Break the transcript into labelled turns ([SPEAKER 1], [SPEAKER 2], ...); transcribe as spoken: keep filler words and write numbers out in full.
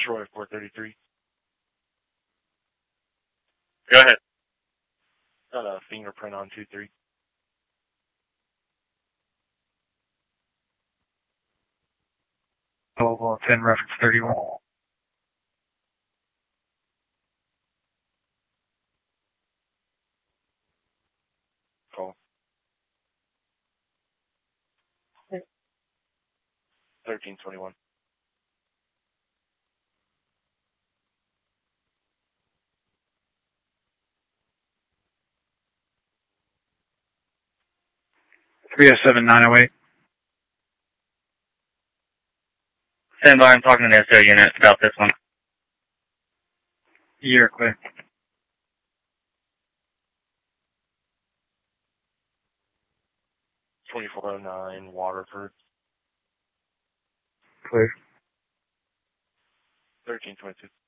[SPEAKER 1] Troy four thirty-three.
[SPEAKER 2] Go ahead.
[SPEAKER 1] Got a fingerprint on two three.
[SPEAKER 3] Global ten reference thirty-one.
[SPEAKER 1] Call. thirteen twenty-one.
[SPEAKER 3] three oh seven nine oh eight.
[SPEAKER 2] Stand by, I'm talking to the S O unit about this one.
[SPEAKER 3] You're clear.
[SPEAKER 1] twenty-four oh nine Waterford.
[SPEAKER 3] Clear.
[SPEAKER 1] thirteen twenty-two.